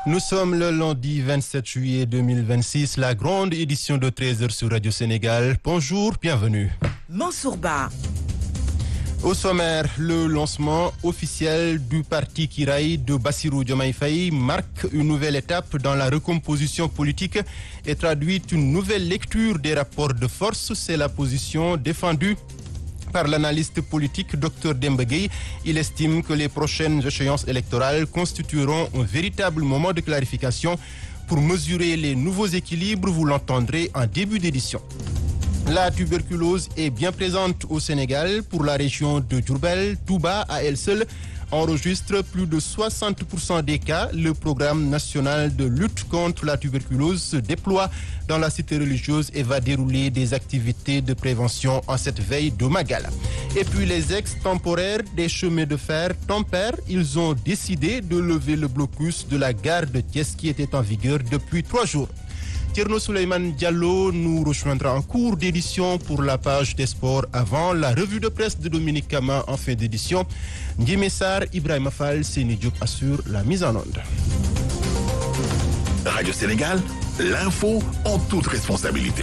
Nous sommes le lundi 27 juillet 2026, la grande édition de 13h sur Radio Sénégal. Bonjour, bienvenue. Mansour Ba. Au sommaire, le lancement officiel du parti Kiraï de Bassirou Diomaye Faye marque une nouvelle étape dans la recomposition politique et traduit une nouvelle lecture des rapports de force. C'est la position défendue par l'analyste politique Dr Demba Gueye. Il estime que les prochaines échéances électorales constitueront un véritable moment de clarification pour mesurer les nouveaux équilibres. Vous l'entendrez en début d'édition. La tuberculose est bien présente au Sénégal. Pour la région de Diourbel, Touba à elle seule enregistre plus de 60% des cas. Le programme national de lutte contre la tuberculose se déploie dans la cité religieuse et va dérouler des activités de prévention en cette veille de Magal. Et puis les ex-temporaires des chemins de fer tempèrent. Ils ont décidé de lever le blocus de la gare de Thiès qui était en vigueur depuis 3 jours. Thierno Souleymane Diallo nous rejoindra en cours d'édition pour la page des sports avant la revue de presse de Dominique Kama en fin d'édition. Ndiémé Sarr, Ibrahima Fall, Seni Diop assure la mise en onde. Radio Sénégal, l'info en toute responsabilité.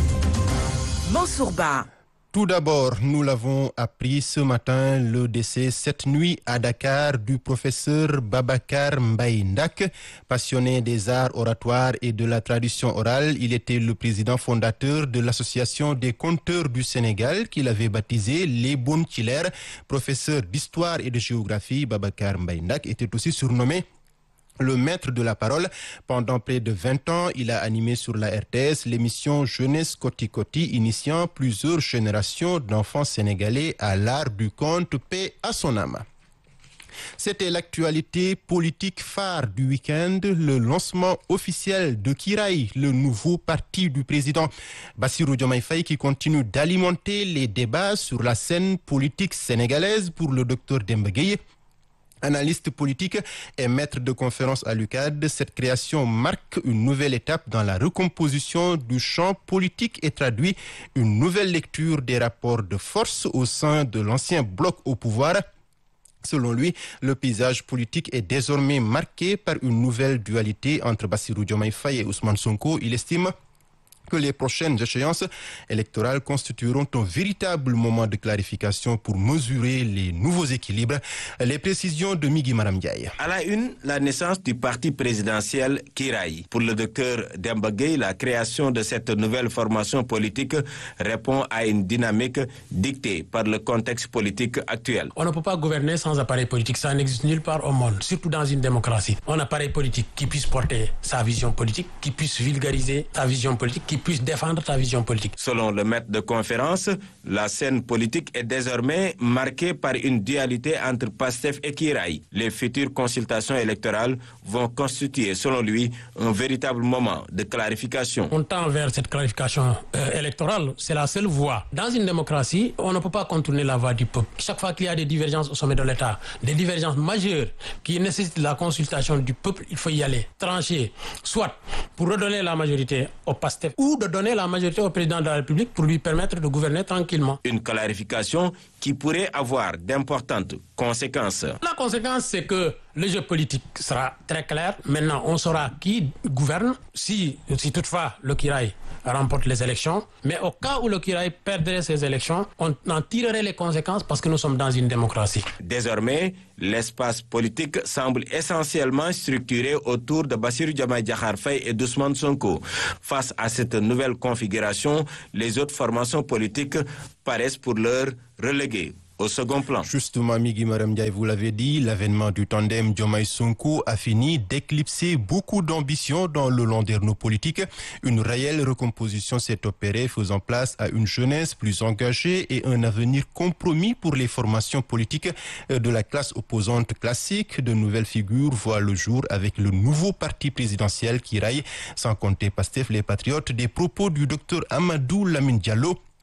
Mansour Ba. Tout d'abord, nous l'avons appris ce matin, le décès cette nuit à Dakar du professeur Babacar Mbaye Ndak, passionné des arts oratoires et de la tradition orale. Il était le président fondateur de l'association des conteurs du Sénégal qu'il avait baptisé les Bonne-Tilaire. Professeur d'histoire et de géographie, Babacar Mbaye Ndak était aussi surnommé le maître de la parole. Pendant près de 20 ans, il a animé sur la RTS l'émission Jeunesse Koti Koti, initiant plusieurs générations d'enfants sénégalais à l'art du conte. Paix à son âme. C'était l'actualité politique phare du week-end, le lancement officiel de Kiraï, le nouveau parti du président Bassirou Diomaye Faye qui continue d'alimenter les débats sur la scène politique sénégalaise. Pour le docteur Demba Gueye, analyste politique et maître de conférence à l'UCAD, cette création marque une nouvelle étape dans la recomposition du champ politique et traduit une nouvelle lecture des rapports de force au sein de l'ancien bloc au pouvoir. Selon lui, le paysage politique est désormais marqué par une nouvelle dualité entre Bassirou Diomaye Faye et Ousmane Sonko. Il estime que les prochaines échéances électorales constitueront un véritable moment de clarification pour mesurer les nouveaux équilibres. Les précisions de Migui Maram Ndiaye. À la une, la naissance du parti présidentiel Kiraï. Pour le docteur Demba Gueye, la création de cette nouvelle formation politique répond à une dynamique dictée par le contexte politique actuel. On ne peut pas gouverner sans appareil politique, ça n'existe nulle part au monde, surtout dans une démocratie. Un appareil politique qui puisse porter sa vision politique, qui puisse vulgariser sa vision politique, qui puisse défendre ta vision politique. Selon le maître de conférence, la scène politique est désormais marquée par une dualité entre PASTEF et Kiraï. Les futures consultations électorales vont constituer, selon lui, un véritable moment de clarification. On tend vers cette clarification électorale, c'est la seule voie. Dans une démocratie, on ne peut pas contourner la voie du peuple. Chaque fois qu'il y a des divergences au sommet de l'État, des divergences majeures qui nécessitent la consultation du peuple, il faut y aller, trancher, soit pour redonner la majorité au PASTEF ou de donner la majorité au président de la République pour lui permettre de gouverner tranquillement. Une clarification qui pourrait avoir d'importantes conséquences. La conséquence, c'est que le jeu politique sera très clair. Maintenant, on saura qui gouverne si toutefois le Kiraï remporte les élections. Mais au cas où le Kiraï perdrait ces élections, on en tirerait les conséquences parce que nous sommes dans une démocratie. Désormais, l'espace politique semble essentiellement structuré autour de Bassirou Diomaye Diakhar Faye et d'Ousmane Sonko. Face à cette nouvelle configuration, les autres formations politiques paraissent pour l'heure reléguées au second plan. Justement, Migui Maram Ndiaye, vous l'avez dit, l'avènement du tandem Diomaye Sonko a fini d'éclipser beaucoup d'ambition dans le landerneau politique. Une réelle recomposition s'est opérée, faisant place à une jeunesse plus engagée et un avenir compromis pour les formations politiques de la classe opposante classique. De nouvelles figures voient le jour avec le nouveau parti présidentiel Kiraï, sans compter PASTEF, les patriotes. Des propos du docteur Amadou Lamine Diallo,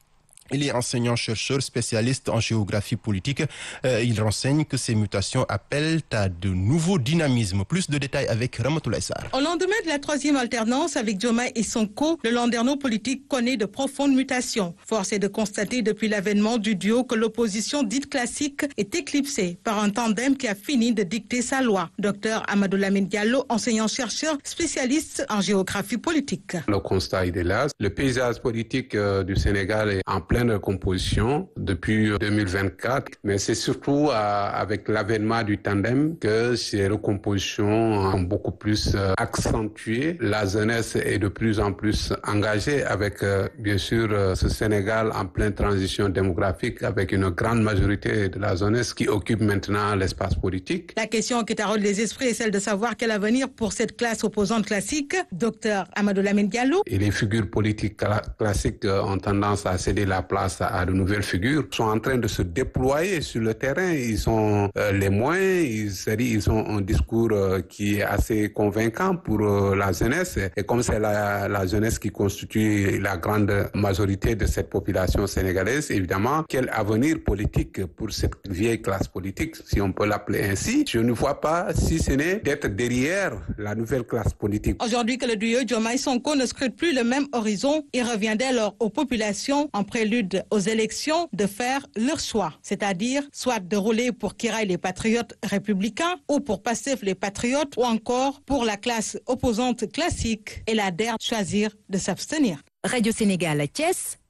Il est enseignant-chercheur spécialiste en géographie politique. Il renseigne que ces mutations appellent à de nouveaux dynamismes. Plus de détails avec Ramatoulaye Sarr. Au lendemain de la troisième alternance avec Diomaye et Sonko, le landerneau politique connaît de profondes mutations. Force est de constater depuis l'avènement du duo que l'opposition dite classique est éclipsée par un tandem qui a fini de dicter sa loi. Dr Amadou Lamine Diallo, enseignant-chercheur spécialiste en géographie politique. Le constat est là. Le paysage politique du Sénégal est en pleine recomposition depuis 2024, mais c'est surtout avec l'avènement du tandem que ces recompositions ont beaucoup plus accentué. La jeunesse est de plus en plus engagée avec, bien sûr, ce Sénégal en pleine transition démographique avec une grande majorité de la jeunesse qui occupe maintenant l'espace politique. La question qui taraude les esprits est celle de savoir quel avenir pour cette classe opposante classique. Docteur Amadou Lamine Diallo. Et les figures politiques classiques ont tendance à céder la place à de nouvelles figures. Ils sont en train de se déployer sur le terrain. Ils ont les moyens. Ils ont un discours qui est assez convaincant pour la jeunesse. Et comme c'est la jeunesse qui constitue la grande majorité de cette population sénégalaise, évidemment, quel avenir politique pour cette vieille classe politique, si on peut l'appeler ainsi? Je ne vois pas si ce n'est d'être derrière la nouvelle classe politique. Aujourd'hui que le duo Diomaye-Sonko ne scrute plus le même horizon, il revient dès lors aux populations, en prélude aux élections, de faire leur choix. C'est-à-dire, soit de rouler pour Kiraï les patriotes républicains, ou pour Pastef les patriotes, ou encore pour la classe opposante classique et la DER choisir de s'abstenir. Radio Sénégal à Thiès,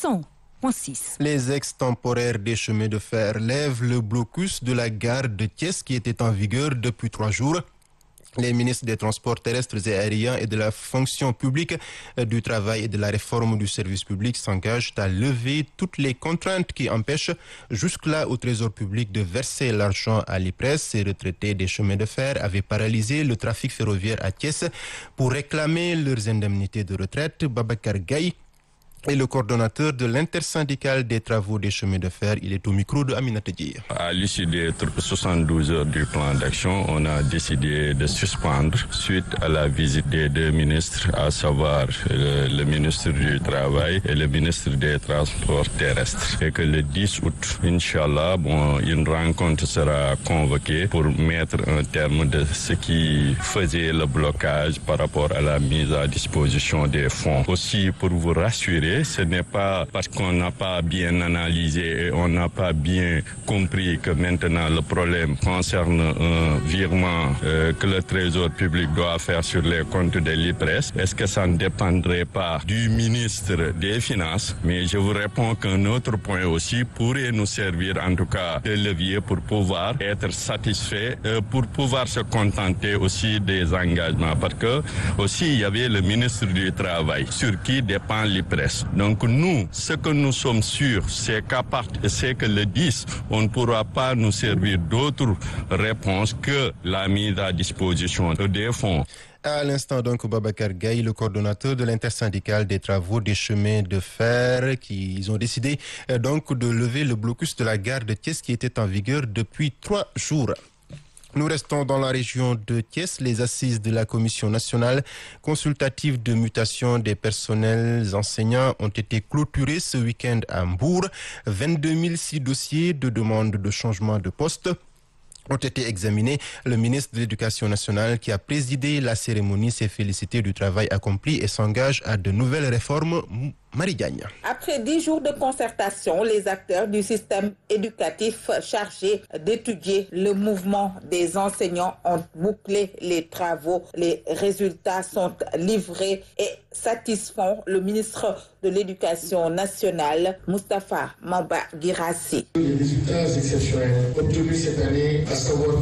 100.6. Les extemporaires des chemins de fer lèvent le blocus de la gare de Thiès qui était en vigueur depuis 3 jours. Les ministres des Transports terrestres et aériens et de la fonction publique, du travail et de la réforme du service public s'engagent à lever toutes les contraintes qui empêchent jusque-là au Trésor public de verser l'argent à l'IPRES. Ces retraités des chemins de fer avaient paralysé le trafic ferroviaire à Thiès pour réclamer leurs indemnités de retraite. Babacar Gaye est le coordonnateur de l'intersyndicale des travaux des chemins de fer. Il est au micro de Aminata Dié. À l'issue des 72 heures du plan d'action, on a décidé de suspendre suite à la visite des 2 ministres, à savoir le ministre du Travail et le ministre des Transports terrestres. Et que le 10 août, Inch'Allah, une rencontre sera convoquée pour mettre un terme de ce qui faisait le blocage par rapport à la mise à disposition des fonds. Aussi, pour vous rassurer, ce n'est pas parce qu'on n'a pas bien analysé et on n'a pas bien compris que maintenant le problème concerne un virement que le Trésor public doit faire sur les comptes de l'IPRES. Est-ce que ça ne dépendrait pas du ministre des Finances? Mais je vous réponds qu'un autre point aussi pourrait nous servir en tout cas de levier pour pouvoir être satisfait, pour pouvoir se contenter aussi des engagements. Parce que aussi il y avait le ministre du Travail sur qui dépend l'IPRES. Donc nous, ce que nous sommes sûrs, c'est que le 10, on ne pourra pas nous servir d'autres réponses que la mise à disposition des fonds. À l'instant donc, Babacar Gaye, le coordonnateur de l'intersyndicale des travaux des chemins de fer, ils ont décidé donc de lever le blocus de la gare de Thiès qui était en vigueur depuis 3 jours. Nous restons dans la région de Thiès. Les assises de la Commission nationale consultative de mutation des personnels enseignants ont été clôturées ce week-end à Mbour. 22 006 dossiers de demande de changement de poste ont été examinés. Le ministre de l'Éducation nationale qui a présidé la cérémonie s'est félicité du travail accompli et s'engage à de nouvelles réformes. Marie Gagne. Après 10 jours de concertation, les acteurs du système éducatif chargés d'étudier le mouvement des enseignants ont bouclé les travaux. Les résultats sont livrés et satisfont le ministre de l'Éducation nationale, Moustapha Mamba Guirassi. Les résultats exceptionnels obtenus cette année, à savoir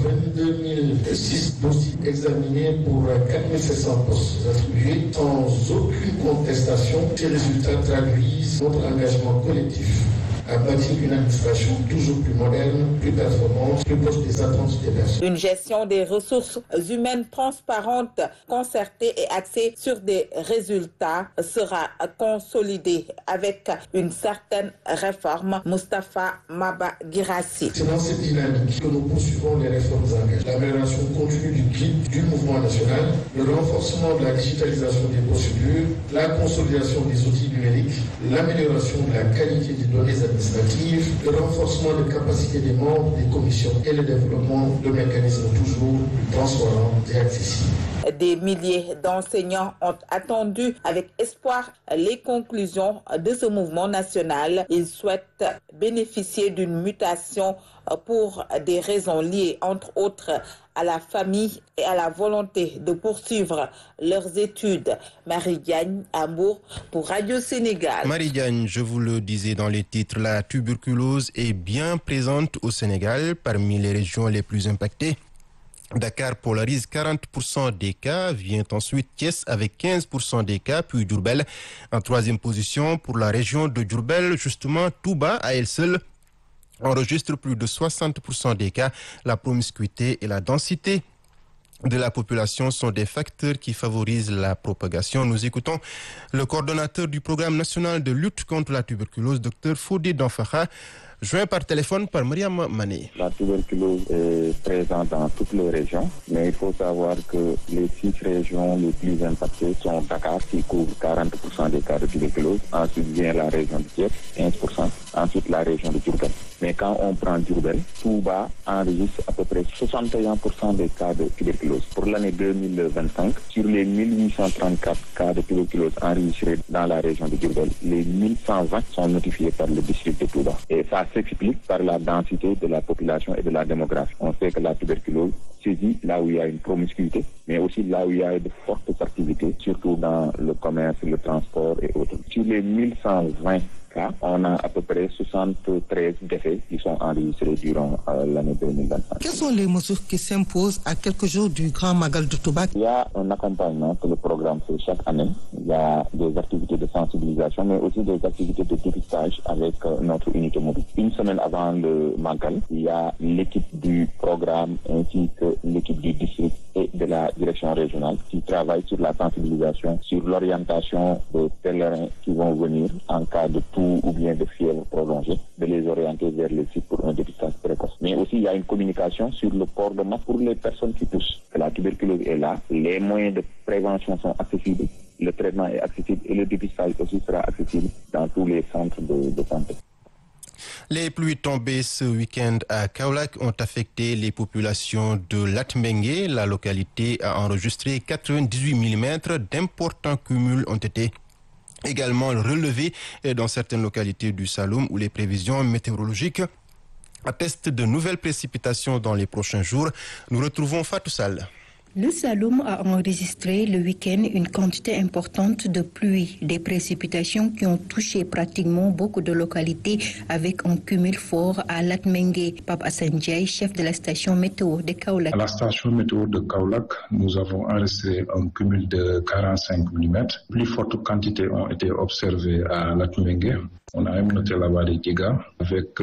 22 006 dossiers examinés pour 4 700 postes attribués sans aucune contestation. Ces résultats traduisent notre engagement collectif à bâtir une administration toujours plus moderne, plus performante, plus proche des attentes des personnes. Une gestion des ressources humaines transparente, concertée et axée sur des résultats sera consolidée avec une certaine réforme. Moustapha Maba Guirassy. C'est dans cette dynamique que nous poursuivons les réformes engagées. L'amélioration continue du guide du mouvement national, le renforcement de la digitalisation des procédures, la consolidation des outils numériques, l'amélioration de la qualité des données administratives, le renforcement des capacités des membres des commissions et le développement de mécanismes toujours plus transparents et accessibles. Des milliers d'enseignants ont attendu avec espoir les conclusions de ce mouvement national. Ils souhaitent bénéficier d'une mutation pour des raisons liées, entre autres, à la famille et à la volonté de poursuivre leurs études. Marie Diagne, Hambourg, pour Radio Sénégal. Marie Diagne, je vous le disais dans les titres, la tuberculose est bien présente au Sénégal, parmi les régions les plus impactées. Dakar polarise 40% des cas, vient ensuite Thiès avec 15% des cas, puis Diourbel en troisième position. Pour la région de Diourbel, justement, Touba à elle seule enregistre plus de 60% des cas. La promiscuité et la densité de la population sont des facteurs qui favorisent la propagation. Nous écoutons le coordonnateur du programme national de lutte contre la tuberculose, Dr Fodé Danfakha, joint par téléphone par Mariam Mané. La tuberculose est présente dans toutes les régions, mais il faut savoir que les 6 régions les plus impactées sont Dakar, qui couvre 40% des cas de tuberculose. Ensuite vient la région de Thiès, 15%. Ensuite la région de Diourbel. Mais quand on prend Diourbel, Touba enregistre à peu près 61% des cas de tuberculose. Pour l'année 2025, sur les 1834 cas de tuberculose enregistrés dans la région de Diourbel, les 1120 sont notifiés par le district de Touba. Et ça s'explique par la densité de la population et de la démographie. On sait que la tuberculose saisit là où il y a une promiscuité, mais aussi là où il y a de fortes activités, surtout dans le commerce, le transport et autres. Sur les 1120 cas, on a à peu près 73 décès qui sont enregistrés durant l'année 2025. Quelles sont les mesures qui s'imposent à quelques jours du Grand Magal de Touba? Il y a un accompagnement que le programme fait chaque année. Il y a des activités de sensibilisation, mais aussi des activités de dépistage avec notre unité mobile. Une semaine avant le Magal, il y a l'équipe du programme ainsi que l'équipe du district et de la direction régionale qui travaille sur la sensibilisation, sur l'orientation des pèlerins qui vont venir en cas de toux ou bien de fièvre prolongée, de les orienter vers les sites pour un dépistage précoce. Mais aussi, il y a une communication sur le port de masque pour les personnes qui toussent. La tuberculose est là, les moyens de prévention sont accessibles, le traitement est accessible et le dépistage aussi sera accessible dans tous les centres de santé. Les pluies tombées ce week-end à Kaolack ont affecté les populations de Latmingué. La localité a enregistré 98 mm. D'importants cumuls ont été également relevés dans certaines localités du Saloum où les prévisions météorologiques attestent de nouvelles précipitations dans les prochains jours. Nous retrouvons Fatou Sall. Le Saloum a enregistré le week-end une quantité importante de pluie, des précipitations qui ont touché pratiquement beaucoup de localités avec un cumul fort à Latmingué. Pape Assane Ndiaye, chef de la station météo de Kaolack. À la station météo de Kaolack, nous avons enregistré un cumul de 45 mm. Plus fortes quantités ont été observées à Latmingué. On a même noté là-bas des dégâts avec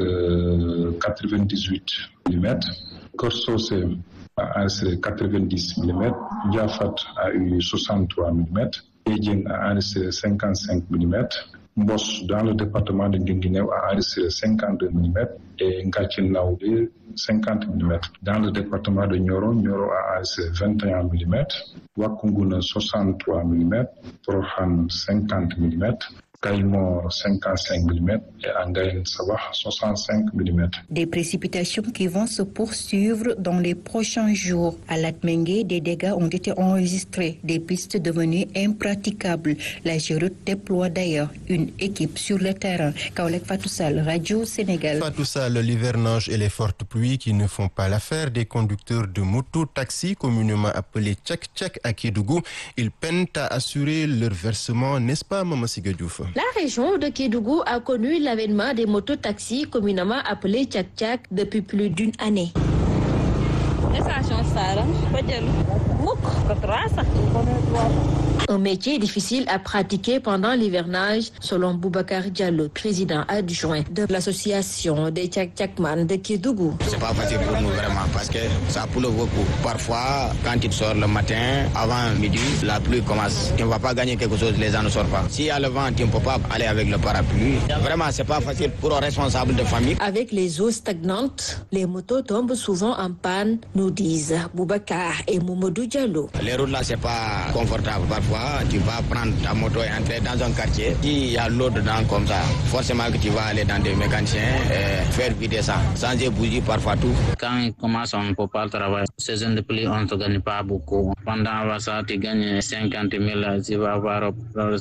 98 mm. Korsosé a enregistré 90 mm, Diafat a eu 63 mm, Edjing a enregistré 55 mm, Mbos dans le département de Guinguinéo a enregistré 52 mm et Ngatchin Naoudé 50 mm. Dans le département de Nioro, Nioro a enregistré 21 mm, Wakunguna 63 mm, Prohan 50 mm, Kaïmor 55 mm et Angaïn Sabah 65 mm. Des précipitations qui vont se poursuivre dans les prochains jours. À Latmingué, des dégâts ont été enregistrés, des pistes devenues impraticables. La Géroute déploie d'ailleurs une équipe sur le terrain. Kaolack, Fatou Sall, Radio Sénégal. Fatou Sall, l'hivernage et les fortes pluies qui ne font pas l'affaire des conducteurs de moto-taxi, communément appelés tchak-tchak à Kédougou. Ils peinent à assurer leur versement, n'est-ce pas, Mama Siga Diouf? La région de Kédougou a connu l'avènement des mototaxis communément appelés tchak-tchak depuis plus d'une année. Un métier difficile à pratiquer pendant l'hivernage, selon Boubacar Diallo, président adjoint de l'association des Tchak-Tchakman de Kédougou. C'est pas facile pour nous vraiment parce que ça pleut beaucoup. Parfois, quand il sort le matin, avant midi, la pluie commence. Tu ne vas pas gagner quelque chose, les gens ne sortent pas. S'il y a le vent, tu ne peux pas aller avec le parapluie. Vraiment, c'est pas facile pour un responsable de famille. Avec les eaux stagnantes, les motos tombent souvent en panne, nous disent Boubacar et Moumoudou Diallo. Les routes là, c'est pas confortable. Parfois, tu vas prendre ta moto et entrer dans un quartier. S'il y a l'eau dedans comme ça, forcément que tu vas aller dans des mécaniciens et faire vider ça. Sans bougie parfois tout. Quand il commence, on ne peut pas travailler. Saison de pluie, on ne gagne pas beaucoup. Pendant ça, tu gagnes 50 000, tu vas avoir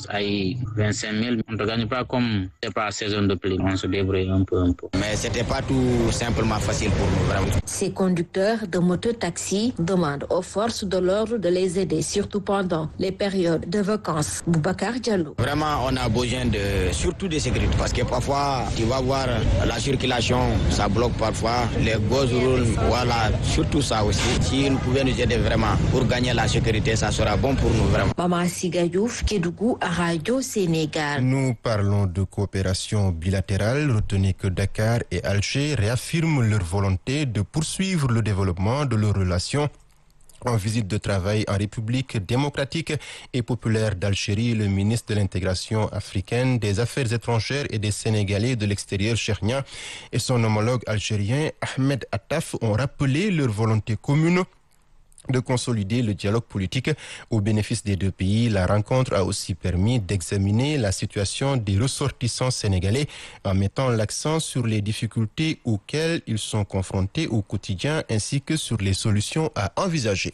25 000. On ne gagne pas comme c'est pas saison de pluie. On se débrouille un peu. Mais c'était pas tout simplement facile pour nous, vraiment. Ces conducteurs de moto-taxi demandent aux forces de l'ordre de les aider, surtout pendant les périodes de vacances. Boubacar Diallo. Vraiment, on a besoin surtout de sécurité parce que parfois, tu vas voir la circulation, ça bloque parfois, les gosses roulent, voilà, surtout ça aussi. Si nous pouvions nous aider vraiment pour gagner la sécurité, ça sera bon pour nous vraiment. Maman Sigayouf, Kédougou, Radio Sénégal. Nous parlons de coopération bilatérale. Retenez que Dakar et Alger réaffirment leur volonté de poursuivre le développement de leurs relations. En visite de travail en République démocratique et populaire d'Algérie, le ministre de l'intégration africaine, des affaires étrangères et des Sénégalais de l'extérieur, Cheikh Nia, et son homologue algérien, Ahmed Attaf, ont rappelé leur volonté commune de consolider le dialogue politique au bénéfice des deux pays. La rencontre a aussi permis d'examiner la situation des ressortissants sénégalais en mettant l'accent sur les difficultés auxquelles ils sont confrontés au quotidien ainsi que sur les solutions à envisager.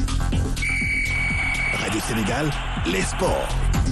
Radio Sénégal, les sports.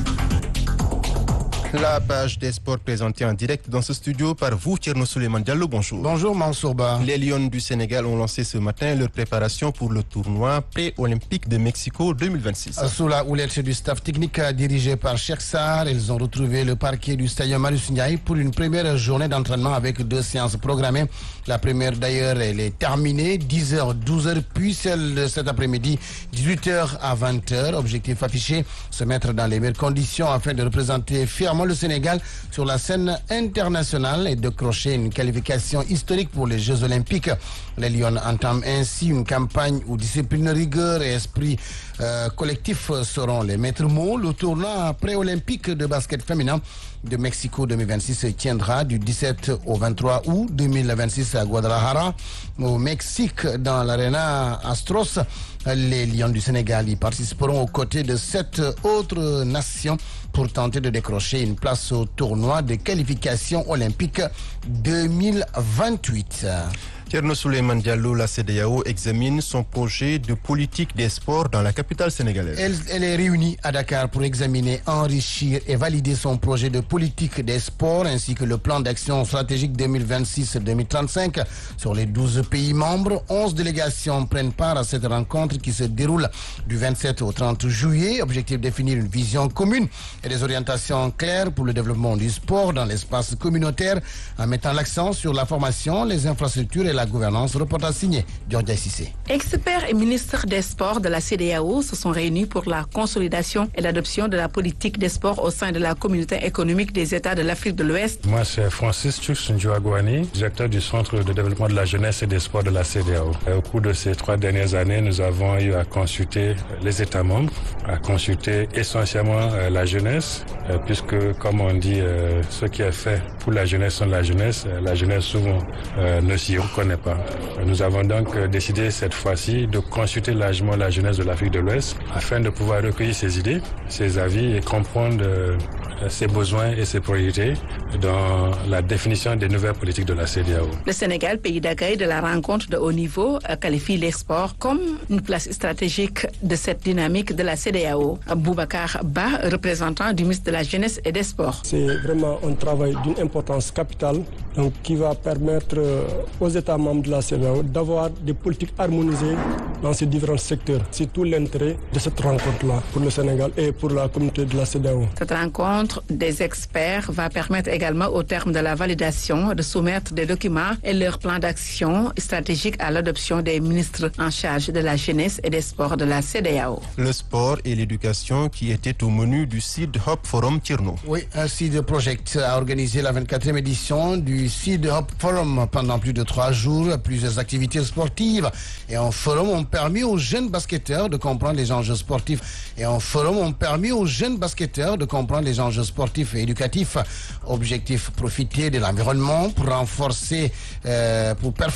La page des sports présentée en direct dans ce studio par vous, Thierno Souleymane Diallo. Bonjour. Bonjour Mansourba. Les Lions du Sénégal ont lancé ce matin leur préparation pour le tournoi pré-olympique de Mexico 2026. Sous la houlette du staff technique dirigé par Cheikh Sarr, ils ont retrouvé le parquet du stade Marius Ndiaye pour une première journée d'entraînement avec 2 séances programmées. La première d'ailleurs, elle est terminée, 10h, 12h, puis celle de cet après-midi, 18h à 20h. Objectif affiché, se mettre dans les meilleures conditions afin de représenter fièrement le Sénégal sur la scène internationale et de crocher une qualification historique pour les Jeux Olympiques. Les Lions entament ainsi une campagne où discipline, rigueur et esprit collectif seront les maîtres mots. Le tournoi pré-olympique de basket féminin de Mexico 2026 se tiendra du 17 au 23 août 2026 à Guadalajara, au Mexique, dans l'aréna Astros. Les Lions du Sénégal y participeront aux côtés de 7 autres nations pour tenter de décrocher une place au tournoi de qualification olympique 2028. Thierno Souleymane Diallo, la CEDEAO examine son projet de politique des sports dans la capitale sénégalaise. Elle est réunie à Dakar pour examiner, enrichir et valider son projet de politique des sports ainsi que le plan d'action stratégique 2026-2035 sur les 12 pays membres. 11 délégations prennent part à cette rencontre qui se déroule du 27 au 30 juillet. Objectif: définir une vision commune et des orientations claires pour le développement du sport dans l'espace communautaire en mettant l'accent sur la formation, les infrastructures et la gouvernance. Reportage signé Georgia Cissé. Experts et ministres des sports de la CEDEAO se sont réunis pour la consolidation et l'adoption de la politique des sports au sein de la communauté économique des États de l'Afrique de l'Ouest. Moi, c'est Francis Tchouks-Ndjouagouani, directeur du Centre de développement de la jeunesse et des sports de la CEDEAO. Au cours de ces 3 dernières années, nous avons eu à consulter les États membres, à consulter essentiellement la jeunesse, puisque, comme on dit, ce qui est fait pour la jeunesse sont la jeunesse souvent ne s'y reconnaît pas. Nous avons donc décidé cette fois-ci de consulter largement la jeunesse de l'Afrique de l'Ouest afin de pouvoir recueillir ses idées, ses avis et comprendre ses besoins et ses priorités dans la définition des nouvelles politiques de la CEDEAO. Le Sénégal, pays d'accueil de la rencontre de haut niveau, qualifie les sports comme une place stratégique de cette dynamique de la CEDEAO. Boubacar Ba, représentant du ministre de la Jeunesse et des Sports. C'est vraiment un travail d'une importance capitale donc, qui va permettre aux États membres de la CEDEAO d'avoir des politiques harmonisées dans ces différents secteurs. C'est tout l'intérêt de cette rencontre-là pour le Sénégal et pour la communauté de la CEDEAO. Cette rencontre rencontre des experts va permettre également, au terme de la validation, de soumettre des documents et leur plan d'action stratégique à l'adoption des ministres en charge de la jeunesse et des sports de la CEDEAO. Le sport et l'éducation qui étaient au menu du Seed Hub Forum Tirno. Oui, un Seed Project a organisé la 24e édition du Seed Hub Forum pendant plus de 3 jours. Plusieurs activités sportives et un forum ont permis aux jeunes basketteurs de comprendre les enjeux sportifs et éducatifs. Objectif, profiter de l'environnement pour renforcer, pour performer